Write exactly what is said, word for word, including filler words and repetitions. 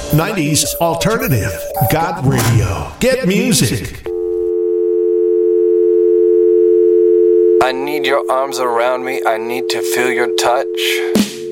nineties alternative. God Radio. Get music. I need your arms around me. I need to feel your touch.